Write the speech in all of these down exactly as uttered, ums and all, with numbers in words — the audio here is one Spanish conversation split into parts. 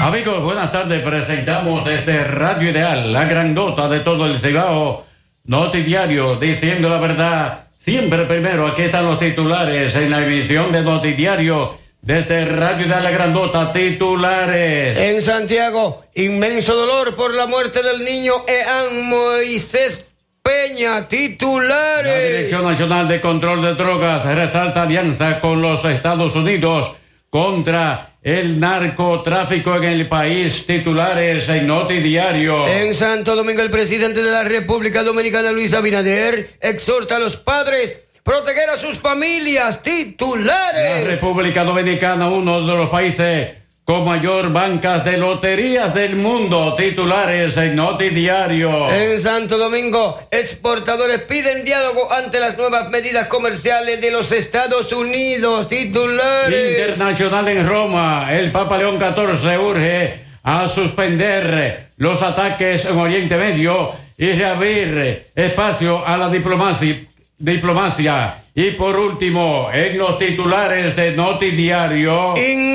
Amigos, buenas tardes. Presentamos desde Radio Ideal, la grandota de todo el Cibao, Notidiario, diciendo la verdad siempre primero. Aquí están los titulares en la emisión de Notidiario desde Radio Ideal, la grandota. Titulares. En Santiago, inmenso dolor por la muerte del niño Ean Moisés Peña. Titulares. La Dirección Nacional de Control de Drogas resalta alianza con los Estados Unidos contra el narcotráfico en el país. Titulares en Notidiario. En Santo Domingo, el presidente de la República Dominicana, Luis Abinader, exhorta a los padres a proteger a sus familias. Titulares. La República Dominicana, uno de los países con mayor bancas de loterías del mundo. Titulares en Notidiario. En Santo Domingo, exportadores piden diálogo ante las nuevas medidas comerciales de los Estados Unidos. Titulares. Internacional en Roma, el Papa León catorce urge a suspender los ataques en Oriente Medio y reabrir espacio a la diplomacia. Diplomacia. Y por último, en los titulares de Notidiario.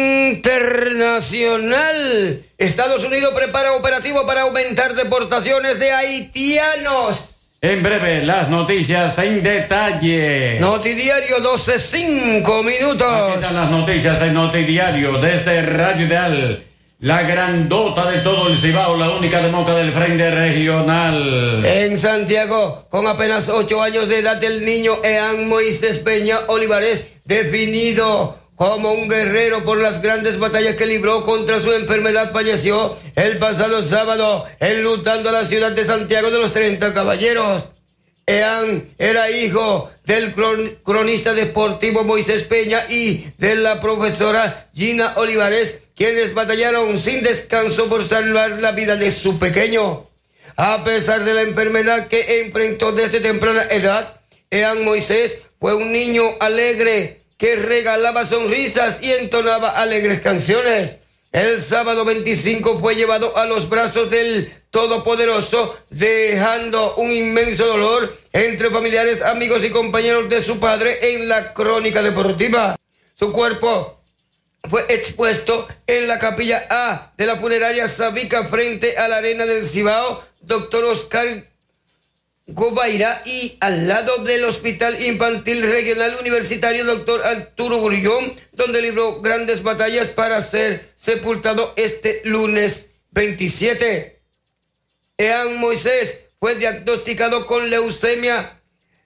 Internacional. Estados Unidos prepara operativo para aumentar deportaciones de haitianos. En breve, las noticias en detalle. Notidiario, doce cinco minutos. Aquí están las noticias en Notidiario desde Radio Ideal, la grandota de todo el Cibao, la única demócrata del Frente Regional. En Santiago, con apenas ocho años de edad, el niño Ean Moisés Peña Olivares, definido como un guerrero por las grandes batallas que libró contra su enfermedad, falleció el pasado sábado enlutando a la ciudad de Santiago de los treinta Caballeros. Ean era hijo del cron- cronista deportivo Moisés Peña y de la profesora Gina Olivares, quienes batallaron sin descanso por salvar la vida de su pequeño. A pesar de la enfermedad que enfrentó desde temprana edad, Ean Moisés fue un niño alegre que regalaba sonrisas y entonaba alegres canciones. El sábado veinticinco fue llevado a los brazos del Todopoderoso, dejando un inmenso dolor entre familiares, amigos y compañeros de su padre en la crónica deportiva. Su cuerpo fue expuesto en la capilla A de la funeraria Sabica frente a la arena del Cibao, doctor Oscar Gobaira, y al lado del Hospital Infantil Regional Universitario doctor Arturo Grullón, donde libró grandes batallas para ser sepultado este lunes veintisiete. Ean Moisés fue diagnosticado con leucemia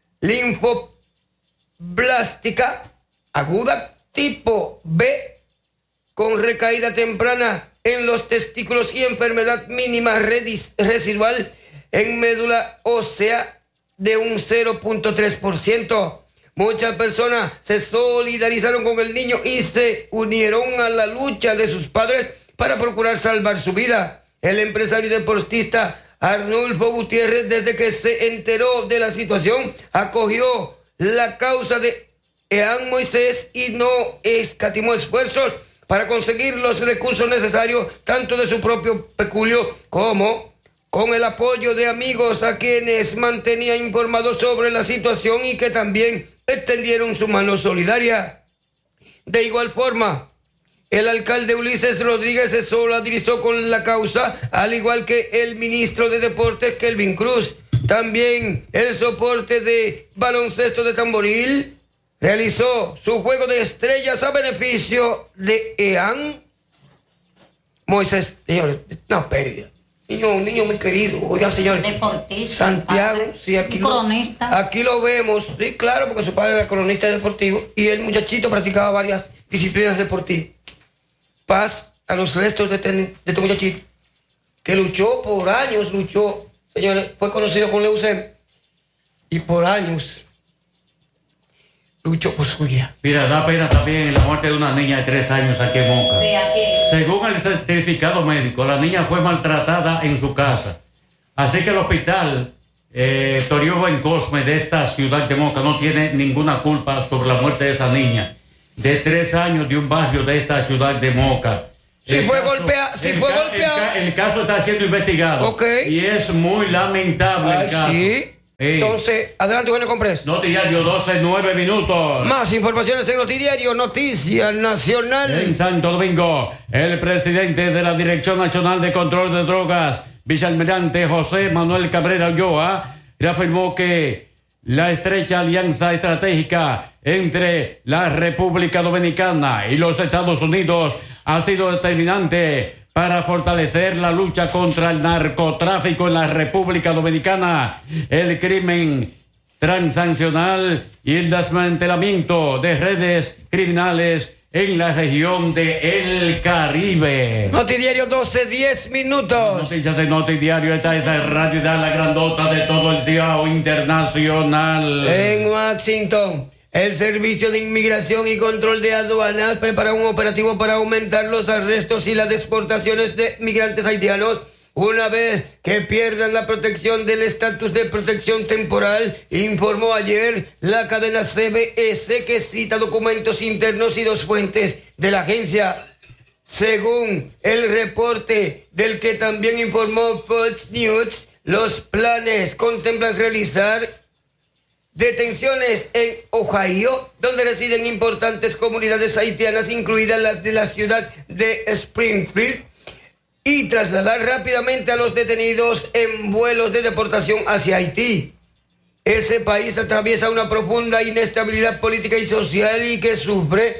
linfoblástica aguda tipo B, con recaída temprana en los testículos y enfermedad mínima redis- residual en médula ósea de un cero punto tres por ciento. Muchas personas se solidarizaron con el niño y se unieron a la lucha de sus padres para procurar salvar su vida. El empresario y deportista Arnulfo Gutiérrez, desde que se enteró de la situación, acogió la causa de Ean Moisés y no escatimó esfuerzos para conseguir los recursos necesarios, tanto de su propio peculio como con el apoyo de amigos a quienes mantenía informados sobre la situación y que también extendieron su mano solidaria. De igual forma, el alcalde Ulises Rodríguez se solidarizó con la causa, al igual que el ministro de Deportes Kelvin Cruz. También el soporte de baloncesto de Tamboril realizó su juego de estrellas a beneficio de Ean Moisés. Señores, no pérdida. Niño, un niño muy querido. Oiga, señor. Deportista. Santiago, padre, sí, aquí lo, cronista. aquí lo vemos. Sí, claro, porque su padre era cronista deportivo y el muchachito practicaba varias disciplinas deportivas. Paz a los restos de este, de este muchachito, que luchó por años, luchó, señores, fue conocido con leucemia y por años luchó por su vida. Mira, da pena también la muerte de una niña de tres años aquí en Moca. Sí, aquí. Según el certificado médico, la niña fue maltratada en su casa. Así que el hospital eh, Toribio Bencosme de esta ciudad de Moca no tiene ninguna culpa sobre la muerte de esa niña de tres años de un barrio de esta ciudad de Moca. Si fue golpeada, si fue golpeada. El, el caso está siendo investigado. Ok. Y es muy lamentable Ay, el caso. sí. Sí. Entonces, adelante con el compreso. Notidiario doce, nueve minutos. Más informaciones en Notidiario, Noticias Nacional. En Santo Domingo, el presidente de la Dirección Nacional de Control de Drogas, vicealmirante José Manuel Cabrera Ulloa, reafirmó que la estrecha alianza estratégica entre la República Dominicana y los Estados Unidos ha sido determinante para fortalecer la lucha contra el narcotráfico en la República Dominicana, el crimen transnacional y el desmantelamiento de redes criminales en la región de El Caribe. Notidiario doce, diez minutos. Noticias en Notidiario, esta es la radio de la grandota de todo el Ciao Internacional. En Washington, el Servicio de Inmigración y Control de Aduanas prepara un operativo para aumentar los arrestos y las deportaciones de migrantes haitianos una vez que pierdan la protección del estatus de protección temporal, informó ayer la cadena C B S, que cita documentos internos y dos fuentes de la agencia. Según el reporte del que también informó Fox News, los planes contemplan realizar detenciones en Ohio, donde residen importantes comunidades haitianas, incluidas las de la ciudad de Springfield, y trasladar rápidamente a los detenidos en vuelos de deportación hacia Haití. Ese país atraviesa una profunda inestabilidad política y social y que sufre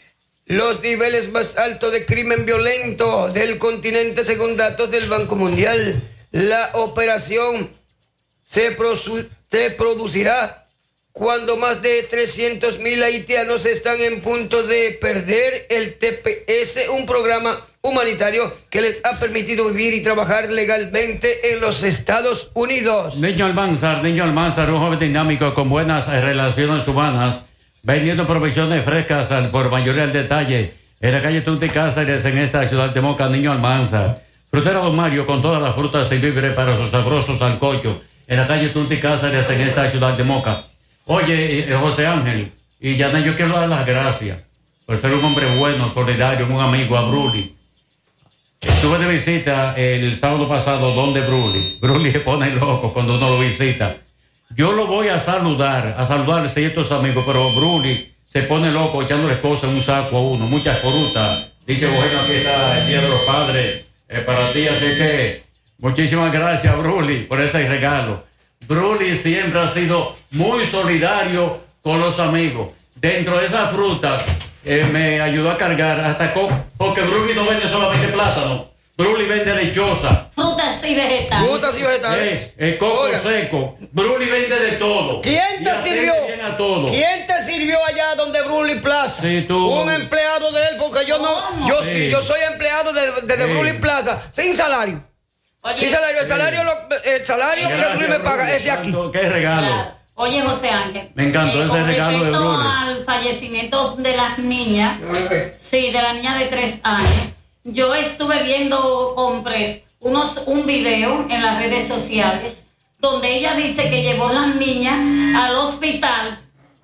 los niveles más altos de crimen violento del continente, según datos del Banco Mundial. La operación se, produ- se producirá cuando más de trescientos mil haitianos están en punto de perder el T P S, un programa humanitario que les ha permitido vivir y trabajar legalmente en los Estados Unidos. Niño Almanzar, Niño Almanzar, un joven dinámico con buenas relaciones humanas, vendiendo provisiones frescas al por mayoría del detalle, en la calle Tunti Cáceres, en esta ciudad de Moca. Niño Almanzar, frutera Don Mario, con todas las frutas y víveres para sus sabrosos sancochos, en la calle Tunti Cáceres, en esta ciudad de Moca. Oye, eh, José Ángel y Yana, yo quiero dar las gracias por ser un hombre bueno, solidario, un amigo a Bruli. Estuve de visita el sábado pasado donde Bruli. Bruli se pone loco cuando uno lo visita. Yo lo voy a saludar, a saludar a ciertos amigos, pero Bruli se pone loco echándoles cosas en un saco a uno, muchas frutas. Dice, bueno, aquí está el Día de los Padres eh, para ti, así que muchísimas gracias, Bruli, por ese regalo. Bruli siempre ha sido muy solidario con los amigos. Dentro de esa fruta eh, me ayudó a cargar hasta coco, porque Bruli no vende solamente plátano, Bruli vende lechosa, frutas y vegetales. Frutas y vegetales. eh, el coco Oiga. seco. Bruli vende de todo. ¿Quién te sirvió? Todo. ¿Quién te sirvió allá donde Bruli Plaza? Sí, tú. Un empleado de él, porque yo no, ¿Cómo? yo Sí. sí, yo soy empleado de, de, de Sí. Bruli Plaza, sin salario. Oye, Sin salario, el salario, lo- el salario que Gracias, Bruli me paga Bruli, es de aquí. santo, qué regalo. claro. Oye, José Ángel. Me encantó ese con regalo de respecto Bruli. al fallecimiento de las niñas, sí, de la niña de tres años, yo estuve viendo, compré unos, un video en las redes sociales donde ella dice que llevó a las niñas al hospital,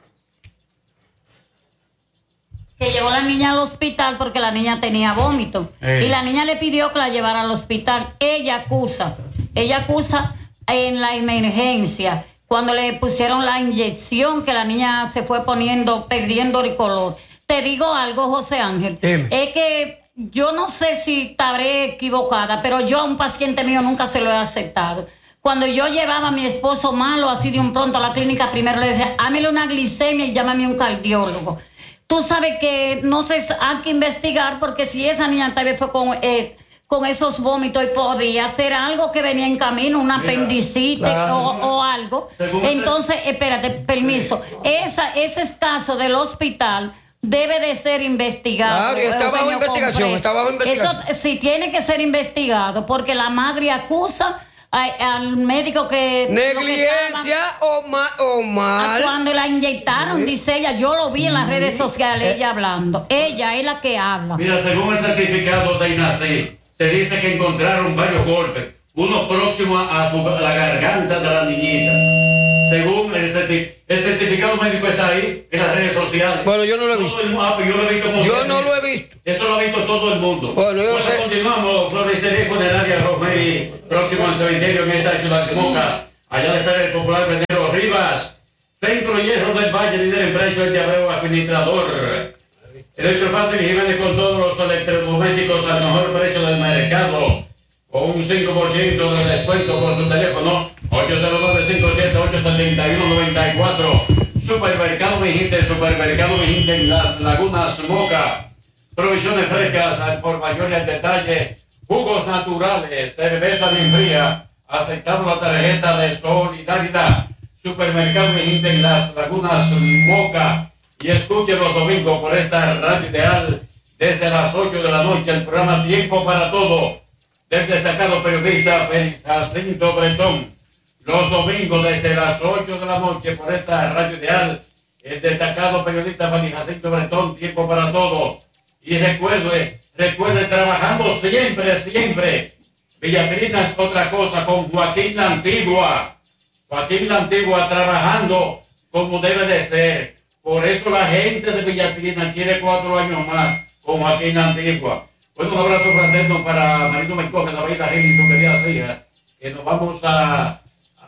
que llevó a la niña al hospital porque la niña tenía vómito. Eh. Y la niña le pidió que la llevara al hospital. Ella acusa, ella acusa en la emergencia, cuando le pusieron la inyección, que la niña se fue poniendo, perdiendo el color. Te digo algo, José Ángel, Dime. es que yo no sé si estaré equivocada, pero yo a un paciente mío nunca se lo he aceptado. Cuando yo llevaba a mi esposo malo, así de un pronto a la clínica, primero le decía, hámele una glicemia y llámame a un cardiólogo. Tú sabes que no se hay que investigar, porque si esa niña tal vez fue con, eh, con esos vómitos y podría ser algo que venía en camino, una Mira, apendicitis claro. o, o algo. Según Entonces, espérate, permiso. Esa, ese caso del hospital debe de ser investigado. Claro, está bajo Eugenio investigación, Compré. está bajo investigación. Eso sí tiene que ser investigado, porque la madre acusa a- al médico que... Negligencia o, ma- o mal. Cuando la inyectaron, dice ella, yo lo vi en las redes sociales, ella hablando. Ella es la que habla. Mira, según el certificado de INACI, se dice que encontraron varios golpes, uno próximo a, su, a la garganta de la niñita. Según el, certi, el certificado médico está ahí en las redes sociales. Bueno, yo no lo he visto. Todo el mu- ah, pues yo lo he visto. como Yo usted no dice. lo he visto. Eso lo ha visto todo el mundo. Bueno, yo sé. Continuamos, Floristería Funeraria Rosemary, próximo al cementerio en esta ciudad de Moca. allá después del popular vendedor Rivas. Centro Hierro del Valle, líder en precio de Abreu, administrador. Electrofácil Jiménez con todos los electrodomésticos al mejor precio del mercado. Con un cinco por ciento de descuento por su teléfono ocho cero nueve, cinco siete ocho, siete uno nueve cuatro. Supermercado Mijinte, Supermercado Mijinte en Las Lagunas Moca. Provisiones frescas al por mayor y al detalle. Jugos naturales, cerveza bien fría. Aceptamos la tarjeta de solidaridad. Supermercado Mijinte en Las Lagunas Moca. Y escuche los domingos por esta radio ideal desde las ocho de la noche el programa Tiempo para Todo del destacado periodista Félix Jacinto Bretón. Los domingos desde las ocho de la noche por esta radio ideal el destacado periodista Félix Jacinto Bretón, Tiempo para Todo. Y recuerde, recuerde trabajando siempre, siempre. Villatrina es otra cosa con Joaquín La Antigua. Joaquín La Antigua trabajando como debe de ser. Por eso la gente de Villatrina quiere cuatro años más con Joaquín La Antigua. Bueno, un abrazo fraterno para Marino Mencoge, David Gil y su querida hija, que nos vamos a,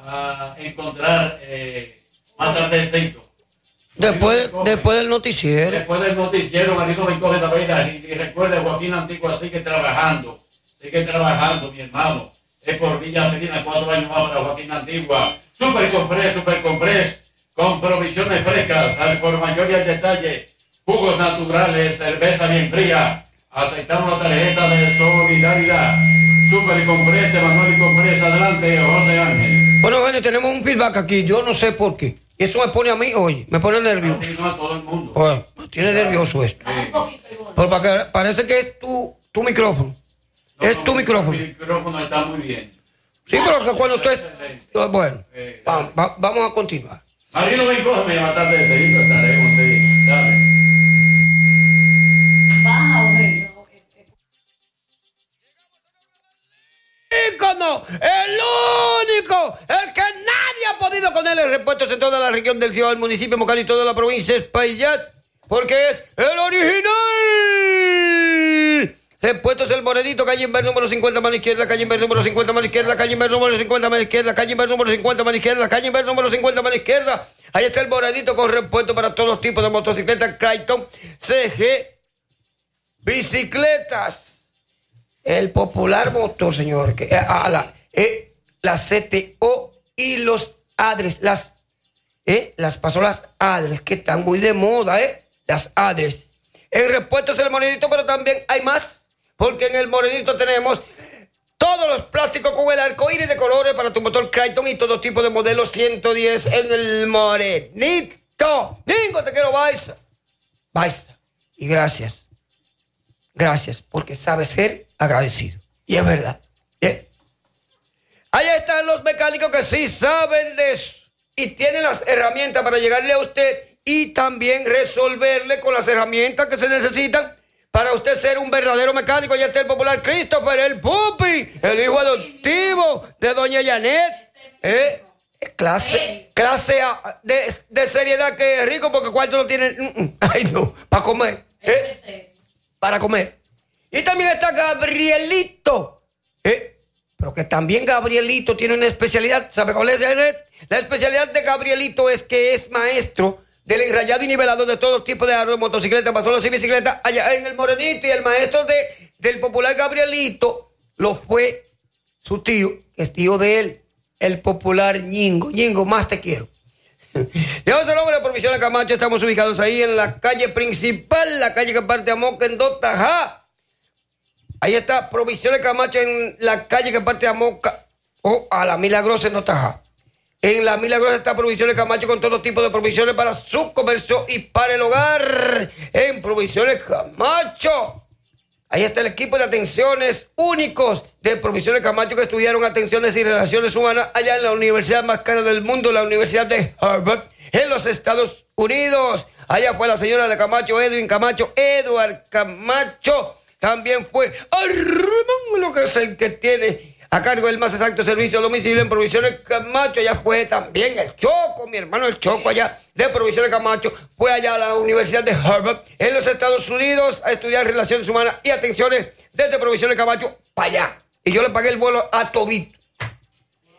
a encontrar eh, más tardecito. Después, después del noticiero. Después del noticiero, Marino Mencoge, David Gil. Y recuerde, Joaquín La Antigua sigue trabajando, sigue trabajando, mi hermano. Es por Villatrina, cuatro años más para Joaquín La Antigua. Super Comprés, Super Comprés. Con provisiones frescas, al por mayor y al detalle, jugos naturales, cerveza bien fría. Aceptamos la tarjeta de solidaridad. Super Comprés de Manuel y Comprés, adelante, José Ángel. Bueno, bueno, tenemos un feedback aquí, yo no sé por qué. Eso me pone a mí, oye, me pone nervioso. No, a todo el mundo. Oye, me tiene nervioso esto. Eh. Porque parece que es tu, tu micrófono. No, es no, tu micrófono. El micrófono está muy bien. Sí, pero que cuando usted... Bueno, eh, va, va, vamos a continuar. Marino Mencoge, me llama tarde de seguido, estaremos ahí. Dale. Baja, hombre. ícono, el único, el que nadie ha podido con él en repuestos en toda la región del Cibao, el municipio de Mocán y toda la provincia de Espaillat, porque es el original. Repuestos El Morenito, calle Inver número cincuenta, mano izquierda, calle Inver número cincuenta, mano izquierda, calle Inver número cincuenta, mano izquierda, calle Inver número cincuenta, mano izquierda, calle Inver número cincuenta, mano izquierda. Ahí está El Morenito con repuestos para todos los tipos de motocicletas, Clayton, C G, bicicletas. El popular motor, señor, que, eh, a la, eh, la C T O y los Adres, las, eh, las pasolas Adres, que están muy de moda, eh, las Adres. En repuestos El Morenito, pero también hay más. Porque en El Morenito tenemos todos los plásticos con el arcoíris de colores para tu motor Clayton y todo tipo de modelos ciento diez en El Morenito. Dingo, te quiero, Baiza. Baiza. Y gracias. Gracias, porque sabe ser agradecido. Y es verdad. ¿Eh? Allá están los mecánicos que sí saben de eso. Y tienen las herramientas para llegarle a usted y también resolverle con las herramientas que se necesitan para usted ser un verdadero mecánico. Ya está el popular Christopher, el Pupi, el hijo adoptivo de doña Janet. ¿Eh? Clase, clase A, de, de seriedad, que es rico porque cuarto no tiene. Ay, no, para comer. ¿Eh? Para comer. Y también está Gabrielito. ¿Eh? Pero que también Gabrielito tiene una especialidad. ¿Sabe cuál es, Janet? La especialidad de Gabrielito es que es maestro del enrayado y nivelado de todo tipo de armas, motocicletas, pasolas y bicicletas, allá en El Morenito. Y el maestro de, del popular Gabrielito lo fue su tío, que es tío de él, el popular Ñingo. Ñingo, más te quiero. Llevamos el nombre de Provisiones Camacho. Estamos ubicados ahí en la calle principal, la calle que parte a Moca en Dotajá. Ahí está Provisiones Camacho en la calle que parte a Moca o a la Milagrosa en Dotajá. En la Milagrosa está Provisiones Camacho con todo tipo de provisiones para su comercio y para el hogar. En Provisiones Camacho. Ahí está el equipo de atenciones únicos de Provisiones Camacho que estudiaron atenciones y relaciones humanas allá en la universidad más cara del mundo, la Universidad de Harvard, en los Estados Unidos. Allá fue la señora de Camacho, Edwin Camacho, Edward Camacho. También fue Armando, lo que es el que tiene a cargo del más exacto servicio a domicilio en Provisiones Camacho. Allá fue también el Choco, mi hermano el Choco, allá de Provisiones Camacho. Fue allá a la Universidad de Harvard en los Estados Unidos a estudiar relaciones humanas y atenciones desde Provisiones Camacho para allá. Y yo le pagué el vuelo a todito.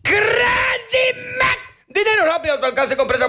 Credit Mac. Dinero rápido a tu alcance, completa